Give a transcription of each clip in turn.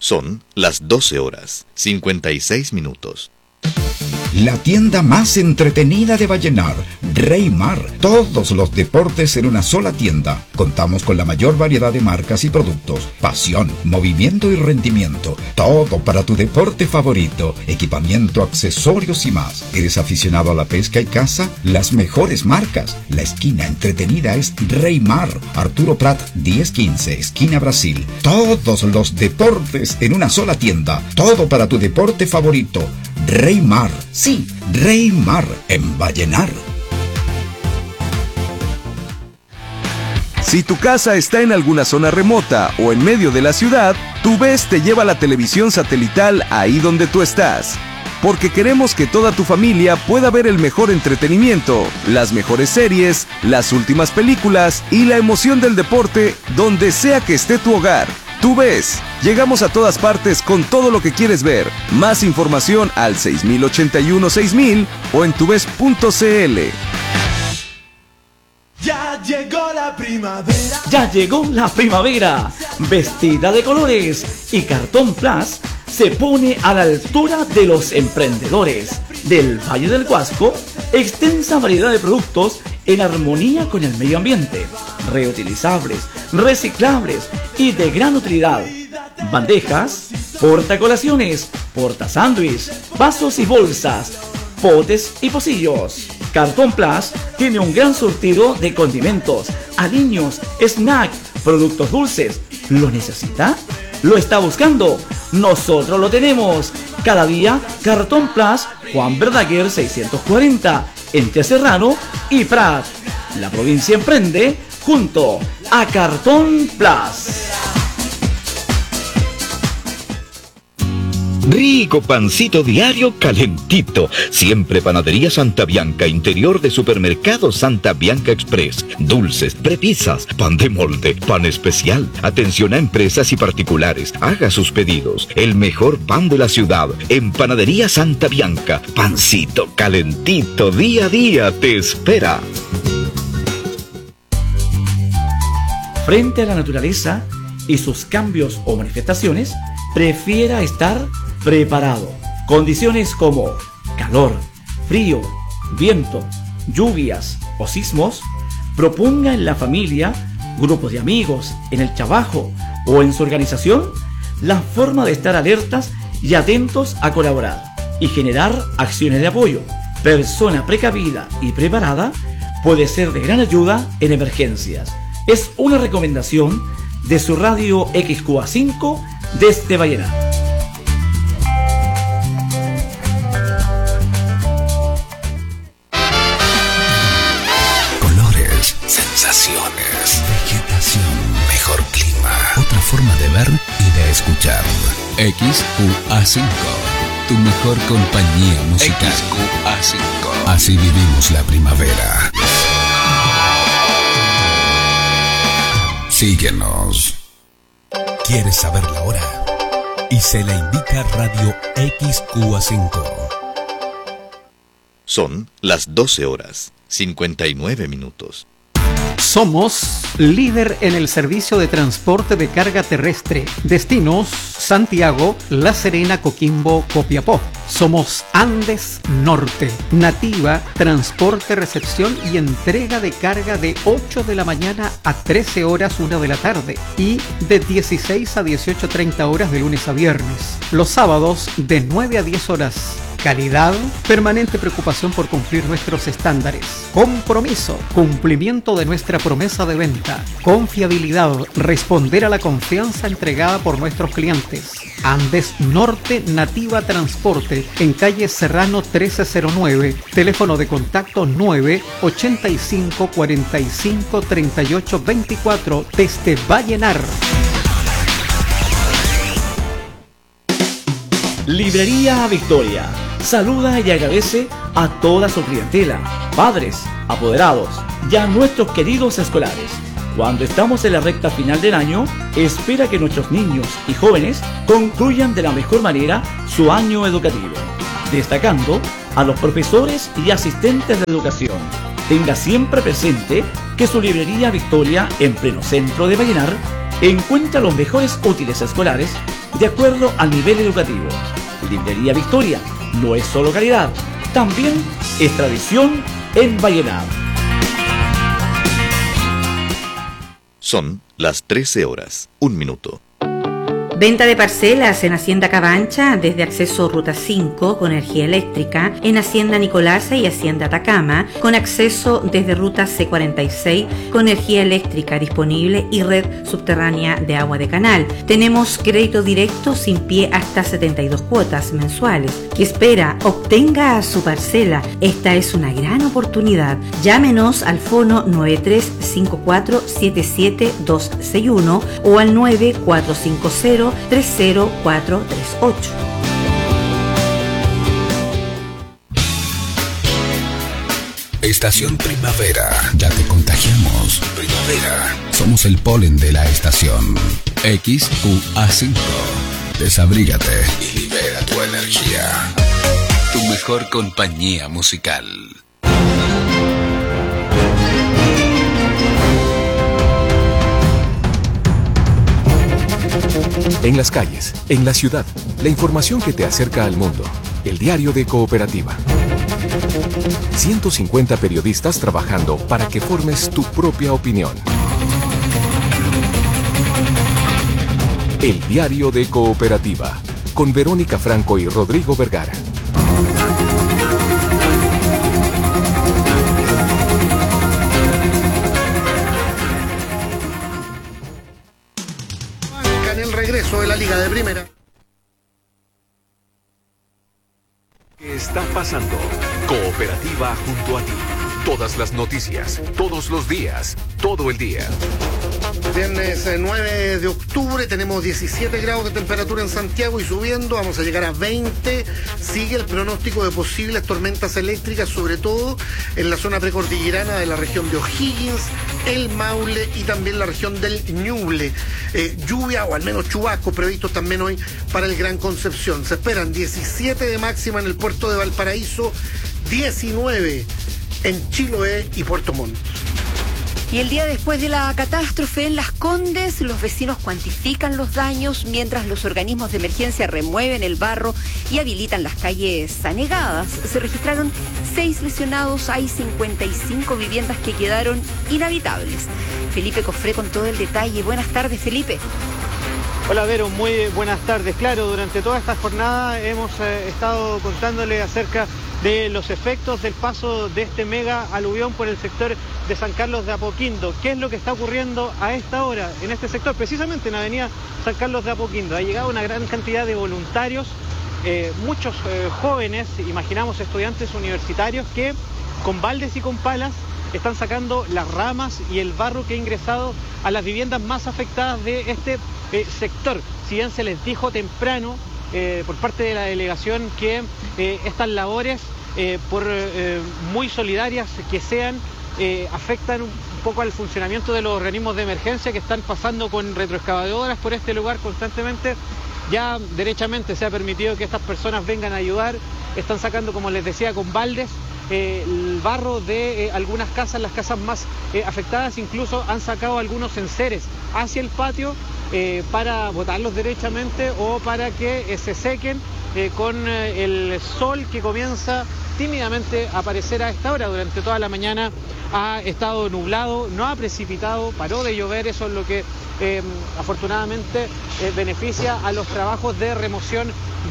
Son las 12 horas, 56 minutos. La tienda más entretenida de Vallenar, Reymar. Todos los deportes en una sola tienda. Contamos con la mayor variedad de marcas y productos. Pasión, movimiento y rendimiento. Todo para tu deporte favorito. Equipamiento, accesorios y más. ¿Eres aficionado a la pesca y caza? Las mejores marcas. La esquina entretenida es Reymar. Arturo Prat 1015, esquina Brasil. Todos los deportes en una sola tienda. Todo para tu deporte favorito. Reymar, sí, Reymar en Vallenar. Si tu casa está en alguna zona remota o en medio de la ciudad, TUVES te lleva la televisión satelital ahí donde tú estás. Porque queremos que toda tu familia pueda ver el mejor entretenimiento, las mejores series, las últimas películas y la emoción del deporte donde sea que esté tu hogar. TUVES, llegamos a todas partes con todo lo que quieres ver. Más información al 6081-6000 o en tuves.cl. Ya llegó la primavera. Ya llegó la primavera, vestida de colores, y Cartón Plus se pone a la altura de los emprendedores del Valle del Huasco. Extensa variedad de productos en armonía con el medio ambiente, reutilizables, reciclables y de gran utilidad. Bandejas, portacolaciones, portasándwich, vasos y bolsas, potes y pocillos. Cartón Plus tiene un gran surtido de condimentos, aliños, snack, productos dulces. ¿Lo necesita? ¿Lo está buscando? Nosotros lo tenemos. Cada día, Cartón Plus, Juan Verdaguer 640, entre Serrano y Prat. La provincia emprende junto a Cartón Plus. Rico pancito diario calentito. Siempre Panadería Santa Bianca, interior de Supermercado Santa Bianca Express. Dulces, prepisas, pan de molde, pan especial. Atención a empresas y particulares. Haga sus pedidos. El mejor pan de la ciudad. En Panadería Santa Bianca. Pancito calentito, día a día te espera. Frente a la naturaleza y sus cambios o manifestaciones, prefiera estar preparado. Condiciones como calor, frío, viento, lluvias o sismos. Proponga en la familia, grupos de amigos, en el trabajo o en su organización la forma de estar alertas y atentos a colaborar y generar acciones de apoyo. Persona precavida y preparada puede ser de gran ayuda en emergencias. Es una recomendación de su radio XQA5 desde Vallenar. Colores, sensaciones, vegetación, mejor clima, otra forma de ver y de escuchar. XQA5, tu mejor compañía musical. XQA5. Así vivimos la primavera. Síguenos. ¿Quieres saber la hora? Y se la indica Radio XQA5. Son las 12 horas, 59 minutos. Somos líder en el servicio de transporte de carga terrestre. Destinos: Santiago, La Serena, Coquimbo, Copiapó. Somos Andes Norte. Nativa, transporte, recepción y entrega de carga de 8 de la mañana a 13 horas 1 de la tarde y de 16 a 18:30 horas de lunes a viernes. Los sábados de 9 a 10 horas. Calidad, permanente preocupación por cumplir nuestros estándares. Compromiso, cumplimiento de nuestra promesa de venta. Confiabilidad, responder a la confianza entregada por nuestros clientes. Andes Norte Nativa Transporte, en calle Serrano 1309. Teléfono de contacto 985 45 38 24 desde Vallenar. Librería Victoria saluda y agradece a toda su clientela, padres, apoderados y a nuestros queridos escolares. Cuando estamos en la recta final del año, espera que nuestros niños y jóvenes concluyan de la mejor manera su año educativo, destacando a los profesores y asistentes de educación. Tenga siempre presente que su librería Victoria, en pleno centro de Vallenar, Encuentra los mejores útiles escolares de acuerdo al nivel educativo. Librería Victoria no es solo calidad, también es tradición en Vallenar. Son las 13 horas, 1 minuto. Venta de parcelas en Hacienda Cabancha desde acceso Ruta 5 con energía eléctrica, en Hacienda Nicolasa y Hacienda Atacama con acceso desde Ruta C46 con energía eléctrica disponible y red subterránea de agua de canal. Tenemos crédito directo sin pie hasta 72 cuotas mensuales. ¿Qué espera? Obtenga su parcela. Esta es una gran oportunidad. Llámenos al fono 9354-77261 o al 9450-30438. Estación Primavera. Ya te contagiamos. Primavera. Somos el polen de la estación. XQA5. Desabrígate y libera tu energía. Tu mejor compañía musical. En las calles, en la ciudad, la información que te acerca al mundo. El diario de Cooperativa. 150 periodistas trabajando para que formes tu propia opinión. El diario de Cooperativa, con Verónica Franco y Rodrigo Vergara. En el regreso de la Liga de Primera. ¿Qué está pasando? Cooperativa junto a ti. Todas las noticias, todos los días, todo el día. Viernes 9 de octubre, tenemos 17 grados de temperatura en Santiago y subiendo, vamos a llegar a 20. Sigue el pronóstico de posibles tormentas eléctricas, sobre todo en la zona precordillerana de la región de O'Higgins, el Maule y también la región del Ñuble. Lluvia o al menos chubascos previstos también hoy para el Gran Concepción. Se esperan 17 de máxima en el puerto de Valparaíso, 19 en Chiloé y Puerto Montt. Y el día después de la catástrofe en Las Condes, los vecinos cuantifican los daños mientras los organismos de emergencia remueven el barro y habilitan las calles anegadas. Se registraron 6 lesionados, hay 55 viviendas que quedaron inhabitables. Felipe Cofré con todo el detalle. Buenas tardes, Felipe. Hola Vero, muy buenas tardes. Claro, durante toda esta jornada hemos estado contándole acerca de los efectos del paso de este mega aluvión por el sector de San Carlos de Apoquindo. ¿Qué es lo que está ocurriendo a esta hora en este sector? Precisamente en la avenida San Carlos de Apoquindo. Ha llegado una gran cantidad de voluntarios, muchos jóvenes, imaginamos estudiantes universitarios, que con baldes y con palas están sacando las ramas y el barro que ha ingresado a las viviendas más afectadas de este sector. Si bien se les dijo temprano por parte de la delegación que estas labores, por muy solidarias que sean, afectan un poco al funcionamiento de los organismos de emergencia que están pasando con retroexcavadoras por este lugar constantemente. Ya derechamente se ha permitido que estas personas vengan a ayudar, están sacando, como les decía, con baldes el barro de algunas casas, las casas más afectadas. Incluso han sacado algunos enseres hacia el patio para botarlos derechamente o para que se sequen con el sol que comienza tímidamente a aparecer a esta hora. Durante toda la mañana ha estado nublado, no ha precipitado, paró de llover. Eso es lo que afortunadamente beneficia a los trabajos de remoción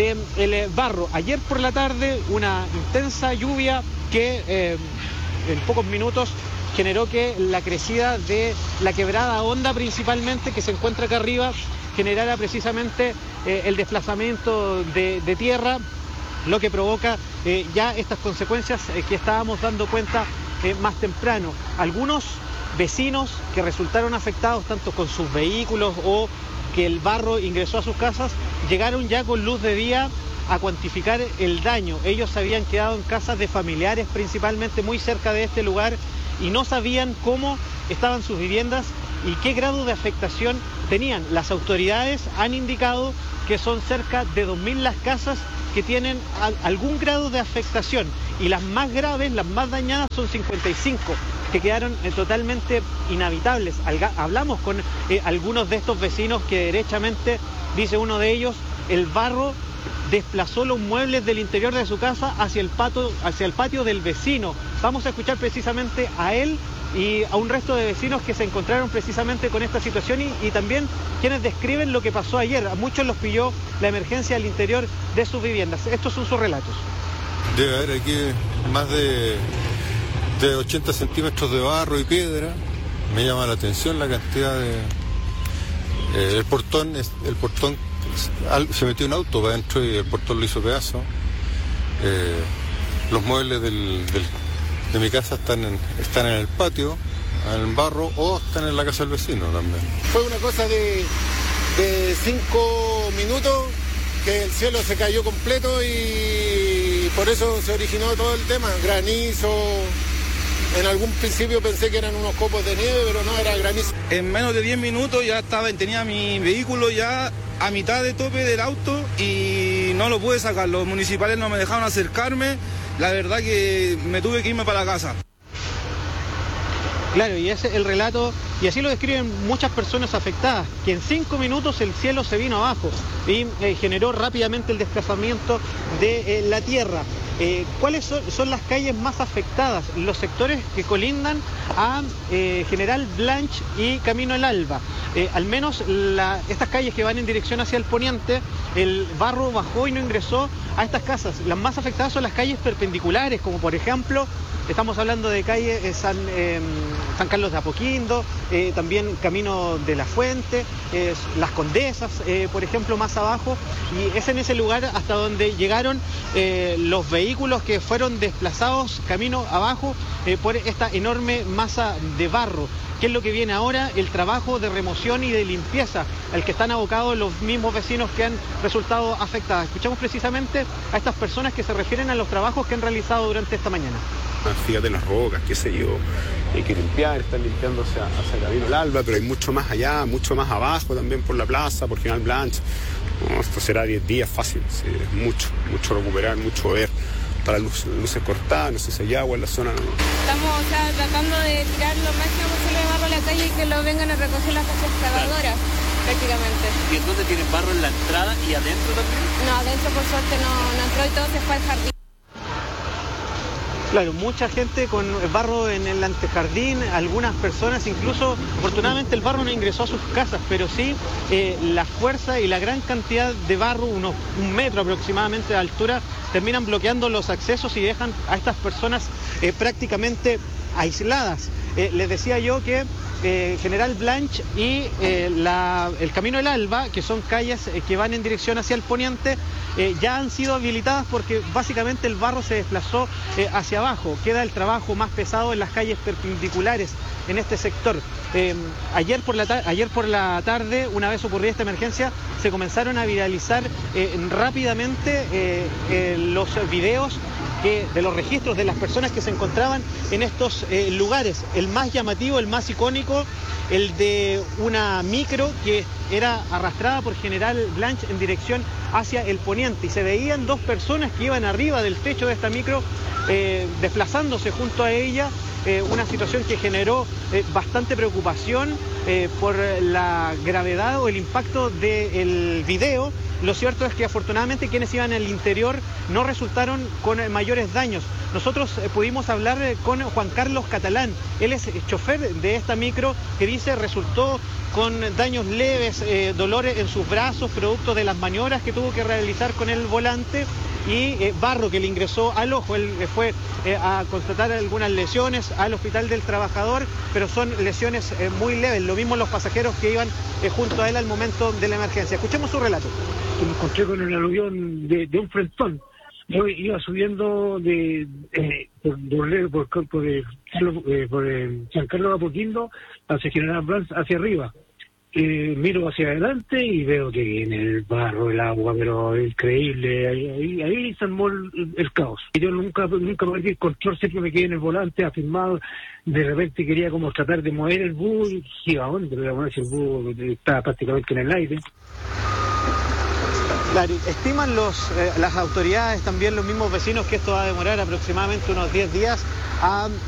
del barro. Ayer por la tarde una intensa lluvia que en pocos minutos generó que la crecida de la quebrada Honda, principalmente, que se encuentra acá arriba, generara precisamente el desplazamiento de tierra, lo que provoca ya estas consecuencias que estábamos dando cuenta más temprano. Algunos vecinos que resultaron afectados tanto con sus vehículos o que el barro ingresó a sus casas, llegaron ya con luz de día a cuantificar el daño. Ellos se habían quedado en casas de familiares, principalmente muy cerca de este lugar, y no sabían cómo estaban sus viviendas y qué grado de afectación tenían. Las autoridades han indicado que son cerca de 2.000 las casas que tienen algún grado de afectación, y las más graves, las más dañadas, son 55, que quedaron totalmente inhabitables. Hablamos con algunos de estos vecinos que derechamente, dice uno de ellos, el barro desplazó los muebles del interior de su casa hacia el patio del vecino. Vamos a escuchar precisamente a él y a un resto de vecinos que se encontraron precisamente con esta situación y también quienes describen lo que pasó ayer. A muchos los pilló la emergencia al interior de sus viviendas. Estos son sus relatos. Debe haber aquí más de 80 centímetros de barro y piedra. Me llama la atención la cantidad de... El portón se metió un auto para adentro y el portón lo hizo pedazo. Los muebles de mi casa están en el patio, en el barro, o están en la casa del vecino también. Fue una cosa de 5 minutos que el cielo se cayó completo y por eso se originó todo el tema. Granizo. En algún principio pensé que eran unos copos de nieve, pero no, era granizo. En menos de 10 minutos ya tenía mi vehículo ya a mitad de tope del auto y no lo pude sacar. Los municipales no me dejaron acercarme. La verdad que me tuve que irme para la casa. Claro, y ese es el relato, y así lo describen muchas personas afectadas, que en 5 minutos el cielo se vino abajo y generó rápidamente el desplazamiento de la tierra. ¿Cuáles son las calles más afectadas? Los sectores que colindan a General Blanch y Camino El Alba. Al menos estas calles que van en dirección hacia el poniente, el barro bajó y no ingresó a estas casas. Las más afectadas son las calles perpendiculares, como por ejemplo, estamos hablando de calle San Carlos de Apoquindo, también Camino de la Fuente, Las Condesas, por ejemplo, más abajo, y es en ese lugar hasta donde llegaron los vehículos que fueron desplazados camino abajo por esta enorme masa de barro. ¿Qué es lo que viene ahora? El trabajo de remoción y de limpieza al que están abocados los mismos vecinos que han resultado afectados. Escuchamos precisamente a estas personas que se refieren a los trabajos que han realizado durante esta mañana. Fíjate las rocas, qué sé yo, hay que limpiar, están limpiando hacia Camino El Alba, pero hay mucho más allá, mucho más abajo también por la plaza, por General Blanch. No, esto será 10 días fácil, sí, es mucho recuperar, mucho ver. Para luces cortadas, no sé si hay agua en la zona. No. Estamos tratando de tirar lo máximo posible de barro a la calle y que lo vengan a recoger las excavadoras, prácticamente. ¿Y entonces tienen barro en la entrada y adentro también? No, adentro por suerte no entró y todo se fue al jardín. Claro, mucha gente con barro en el antejardín, algunas personas incluso, afortunadamente el barro no ingresó a sus casas, pero sí la fuerza y la gran cantidad de barro, unos 1 metro aproximadamente de altura, terminan bloqueando los accesos y dejan a estas personas prácticamente aisladas. Les decía yo que General Blanch y el Camino El Alba, que son calles que van en dirección hacia el poniente, ya han sido habilitadas porque básicamente el barro se desplazó hacia abajo. Queda el trabajo más pesado en las calles perpendiculares en este sector. Ayer por la tarde, una vez ocurrida esta emergencia, se comenzaron a viralizar rápidamente los videos de los registros de las personas que se encontraban en estos lugares. El más llamativo, el más icónico, el de una micro que era arrastrada por General Blanch en dirección hacia el poniente y se veían 2 personas que iban arriba del techo de esta micro desplazándose junto a ella, una situación que generó bastante preocupación por la gravedad o el impacto del video. Lo cierto es que afortunadamente quienes iban al interior no resultaron con mayores daños. Nosotros pudimos hablar con Juan Carlos Catalán, él es chofer de esta micro, que dice resultó con daños leves, dolores en sus brazos, producto de las maniobras que tuvo que realizar con el volante y barro que le ingresó al ojo. Él fue a constatar algunas lesiones al Hospital del Trabajador, pero son lesiones muy leves. Lo mismo los pasajeros que iban junto a él al momento de la emergencia. Escuchemos su relato. Me encontré con el aluvión de un frentón. Yo iba subiendo por San Carlos de Apoquindo hacia General Blanch, hacia arriba. Miro hacia adelante y veo que viene el barro, el agua, pero increíble. Ahí se armó el caos. Y yo nunca perdí el control, siempre me quedé en el volante afirmado. De repente quería como tratar de mover el bus. Y ¿a dónde? Pero el bus estaba prácticamente en el aire. Claro, estiman las autoridades, también los mismos vecinos, que esto va a demorar aproximadamente unos 10 días a